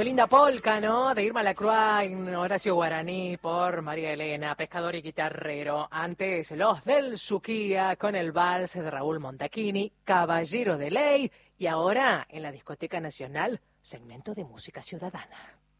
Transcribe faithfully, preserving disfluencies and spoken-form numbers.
qué linda polca, ¿no? De Irma Lacroix, en Horacio Guaraní, por María Elena, pescador y guitarrero. Antes, Los del Suquía, con el vals de Raúl Montachini, Caballero de Ley. Y ahora, en la Discoteca Nacional, segmento de música ciudadana.